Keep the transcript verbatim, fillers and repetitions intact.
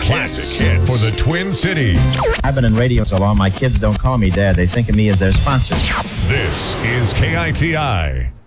classic hits for the Twin Cities. I've been in radio so long, my kids don't call me Dad. They think of me as their sponsor. This is K I T I.